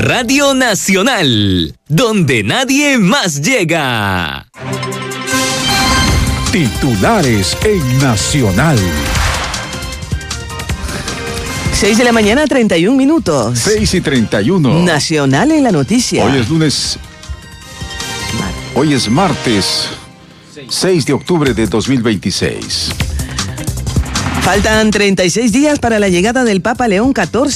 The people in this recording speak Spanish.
Radio Nacional, donde nadie más llega. Titulares en Nacional. 6 de la mañana, 31 minutos. 6:31. Nacional en la noticia. Hoy es martes 6 de octubre de 2026. Faltan 36 días para la llegada del Papa León XIV